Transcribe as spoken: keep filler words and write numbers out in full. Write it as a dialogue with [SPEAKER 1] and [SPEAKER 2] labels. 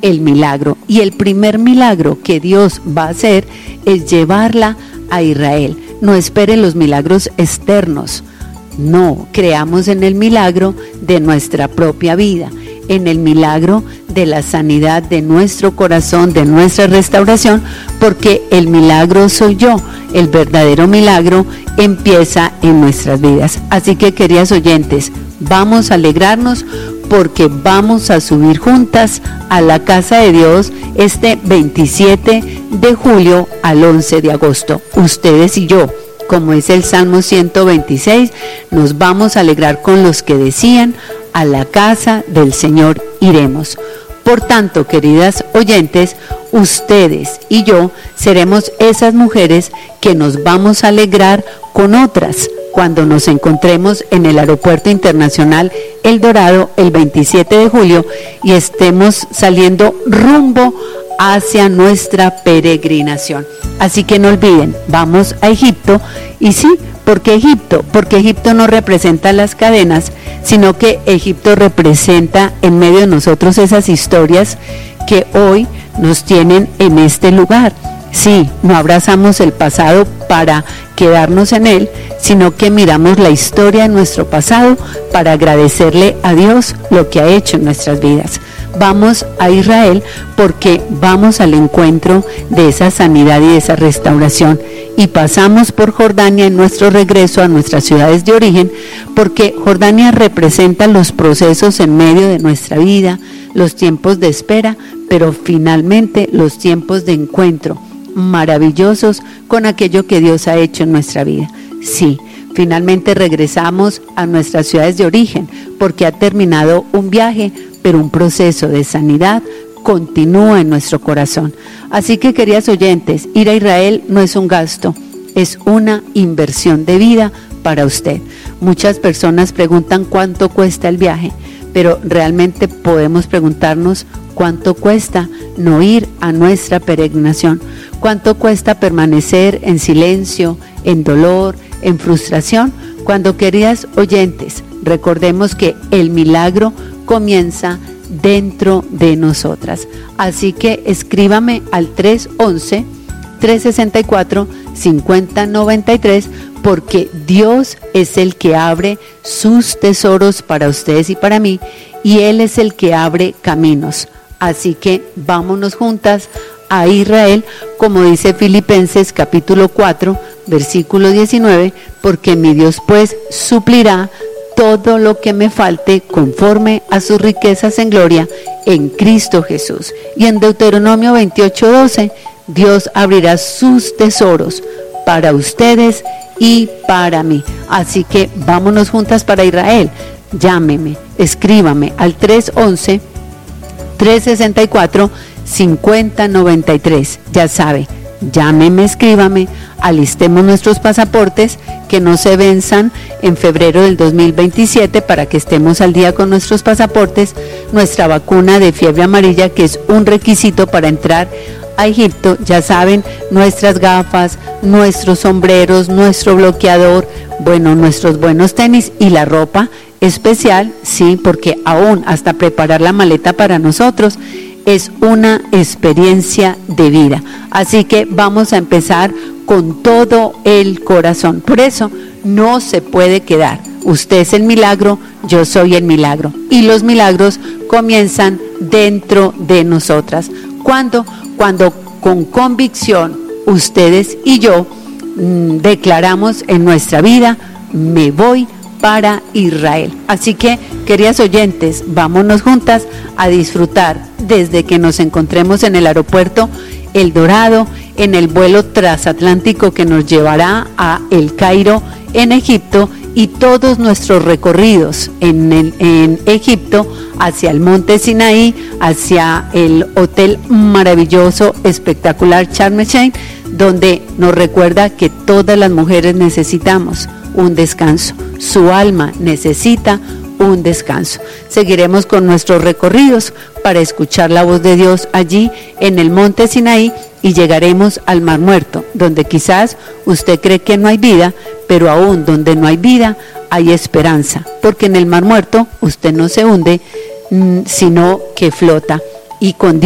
[SPEAKER 1] el milagro. Y el primer milagro que Dios va a hacer es llevarla a Israel. No espere los milagros externos. No, creamos en el milagro de nuestra propia vida, en el milagro de la sanidad de nuestro corazón, de nuestra restauración, porque el milagro soy yo, el verdadero milagro empieza en nuestras vidas. Así que, queridas oyentes, vamos a alegrarnos porque vamos a subir juntas a la casa de Dios este veintisiete de julio al once de agosto, ustedes y yo. Como es el Salmo ciento veintiséis, nos vamos a alegrar con los que decían: a la casa del Señor iremos. Por tanto, queridas oyentes, ustedes y yo seremos esas mujeres que nos vamos a alegrar con otras cuando nos encontremos en el Aeropuerto Internacional El Dorado el veintisiete de julio y estemos saliendo rumbo hacia nuestra peregrinación. Así que no olviden, vamos a Egipto. Y sí, ¿por qué Egipto? Porque Egipto no representa las cadenas, sino que Egipto representa en medio de nosotros esas historias que hoy nos tienen en este lugar. Sí, no abrazamos el pasado para quedarnos en él, sino que miramos la historia de nuestro pasado para agradecerle a Dios lo que ha hecho en nuestras vidas. Vamos a Israel porque vamos al encuentro de esa sanidad y de esa restauración, y pasamos por Jordania en nuestro regreso a nuestras ciudades de origen, porque Jordania representa los procesos en medio de nuestra vida, los tiempos de espera, pero finalmente los tiempos de encuentro maravillosos con aquello que Dios ha hecho en nuestra vida. Sí, finalmente regresamos a nuestras ciudades de origen porque ha terminado un viaje, pero un proceso de sanidad continúa en nuestro corazón. Así que, queridas oyentes, ir a Israel no es un gasto, es una inversión de vida para usted. Muchas personas preguntan cuánto cuesta el viaje, pero realmente podemos preguntarnos cuánto cuesta no ir a nuestra peregrinación, cuánto cuesta permanecer en silencio, en dolor, en frustración, cuando, queridas oyentes, recordemos que el milagro comienza dentro de nosotras. Así que escríbame al tres once, tres sesenta y cuatro, cincuenta noventa y tres, porque Dios es el que abre sus tesoros para ustedes y para mí, y Él es el que abre caminos. Así que vámonos juntas a Israel, como dice Filipenses capítulo cuatro, versículo diecinueve, porque mi Dios pues suplirá todo lo que me falte conforme a sus riquezas en gloria en Cristo Jesús. Y en Deuteronomio veintiocho doce, Dios abrirá sus tesoros para ustedes y para mí. Así que vámonos juntas para Israel. Llámeme, escríbame al tres once, tres sesenta y cuatro, cincuenta noventa y tres. Ya sabe, llámeme, escríbame, alistemos nuestros pasaportes que no se venzan en febrero del dos mil veintisiete para que estemos al día con nuestros pasaportes, nuestra vacuna de fiebre amarilla, que es un requisito para entrar a Egipto, ya saben, nuestras gafas, nuestros sombreros, nuestro bloqueador, bueno, nuestros buenos tenis y la ropa especial, sí, porque aún hasta preparar la maleta para nosotros es una experiencia de vida. Así que vamos a empezar con todo el corazón. Por eso no se puede quedar. Usted es el milagro, yo soy el milagro. Y los milagros comienzan dentro de nosotras. ¿Cuándo? Cuando con convicción ustedes y yo mmm, declaramos en nuestra vida: me voy para Israel. Así que, queridas oyentes, vámonos juntas a disfrutar desde que nos encontremos en el aeropuerto El Dorado, en el vuelo transatlántico que nos llevará a El Cairo en Egipto, y todos nuestros recorridos en, el, en Egipto hacia el monte Sinaí, hacia el hotel maravilloso, espectacular Sharm el Sheikh, donde nos recuerda que todas las mujeres necesitamos un descanso. Su alma necesita un descanso. Seguiremos con nuestros recorridos para escuchar la voz de Dios allí en el monte Sinaí, y llegaremos al Mar Muerto, donde quizás usted cree que no hay vida, pero aún donde no hay vida hay esperanza, porque en el Mar Muerto usted no se hunde, sino que flota, y con Dios